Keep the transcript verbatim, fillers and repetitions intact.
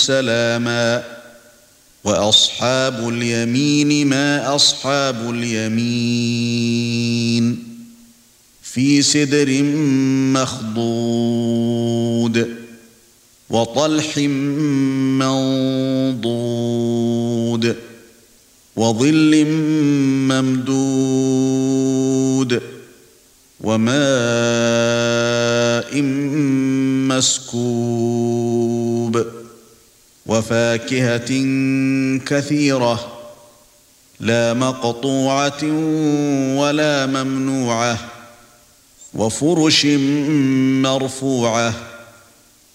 سلاما وأصحاب اليمين ما أصحاب اليمين في سدر مخضود وطلح منضود وظل ممدود وماء مسكوب وفاكهة كثيرة لا مقطوعة ولا ممنوعة وفرش مرفوعة